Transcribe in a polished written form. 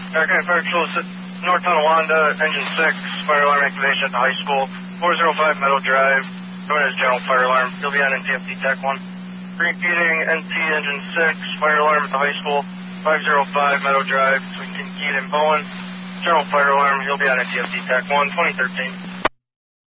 Okay, Fire Patrol, North Tonawanda, Engine 6, fire alarm activation at the high school, 405 Meadow Drive, known as General Fire Alarm. You'll be on NTFD Tech 1. Repeating, NT Engine 6, fire alarm at the high school, 505 Meadow Drive, between Kincaid and Bowen. General Fire Alarm, you'll be on NTFD Tech 1, 2013.